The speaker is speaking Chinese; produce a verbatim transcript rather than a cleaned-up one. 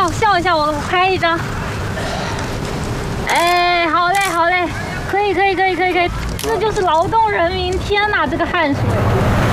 笑笑一下，我拍一张。哎，好嘞好嘞，可以可以可以可以可以，这就是劳动人民！天哪，这个汗水！